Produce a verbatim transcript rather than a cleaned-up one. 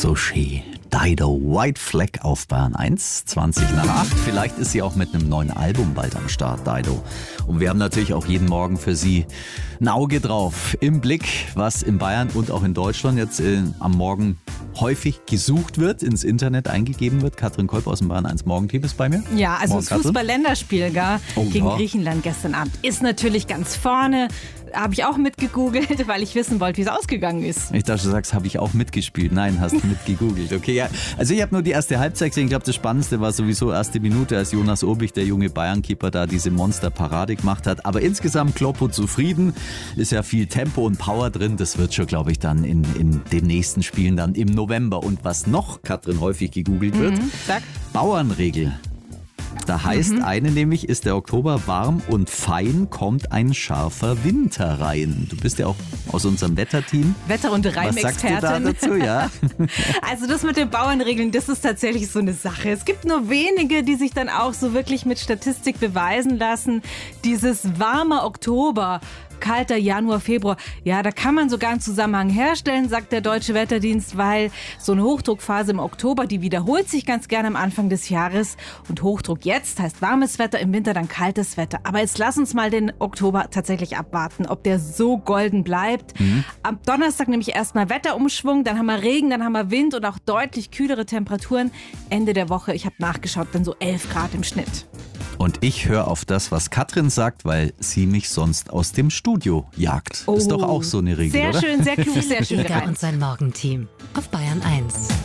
Sushi. Dido, White Flag auf Bayern eins, zwanzig nach acht. Vielleicht ist sie auch mit einem neuen Album bald am Start, Dido. Und wir haben natürlich auch jeden Morgen für sie ein Auge drauf, im Blick, was in Bayern und auch in Deutschland jetzt äh, am Morgen häufig gesucht wird, ins Internet eingegeben wird. Katrin Kolb aus dem Bayern eins Morgenteam ist bei mir. Ja, also Morgen, das Fußball-Länderspiel gar, oh, gegen ja. Griechenland gestern Abend ist natürlich ganz vorne. Habe ich auch mitgegoogelt, weil ich wissen wollte, wie es ausgegangen ist. Ich dachte, du sagst, habe ich auch mitgespielt. Nein, hast mitgegoogelt. Okay, ja. Also ich habe nur die erste Halbzeit gesehen. Ich glaube, das Spannendste war sowieso erste Minute, als Jonas Oblich, der junge Bayern-Keeper, da diese Monster-Parade gemacht hat. Aber insgesamt Kloppo zufrieden. Ist ja viel Tempo und Power drin. Das wird schon, glaube ich, dann in, in den nächsten Spielen dann im November. Und was noch, Katrin, häufig gegoogelt wird, Mhm, sag. Bauernregel. Da heißt Mhm. eine nämlich, ist der Oktober warm und fein, kommt ein scharfer Winter rein. Du bist ja auch aus unserem Wetterteam. Wetter- und Was sagst du da Reimexpertin. dazu? Ja. Also das mit den Bauernregeln, das ist tatsächlich so eine Sache. Es gibt nur wenige, die sich dann auch so wirklich mit Statistik beweisen lassen. Dieses warmer Oktober, kalter Januar, Februar, ja, da kann man sogar einen Zusammenhang herstellen, sagt der Deutsche Wetterdienst, weil so eine Hochdruckphase im Oktober, die wiederholt sich ganz gerne am Anfang des Jahres. Und Hochdruck jetzt heißt warmes Wetter, im Winter dann kaltes Wetter. Aber jetzt lass uns mal den Oktober tatsächlich abwarten, ob der so golden bleibt. Mhm. Am Donnerstag nämlich erstmal Wetterumschwung, dann haben wir Regen, dann haben wir Wind und auch deutlich kühlere Temperaturen. Ende der Woche, ich habe nachgeschaut, dann so elf Grad im Schnitt. Und ich höre auf das, was Katrin sagt, weil sie mich sonst aus dem Studio jagt. Oh, ist doch auch so eine Regel, sehr oder? Sehr schön, sehr klug, sehr schön Jäger gereimt. und sein Morgenteam auf Bayern eins.